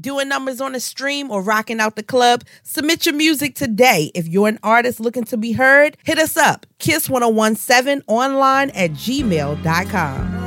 Doing numbers on the stream or rocking out the club? Submit your music today. If you're an artist looking to be heard, hit us up. Kiss1017online@gmail.com.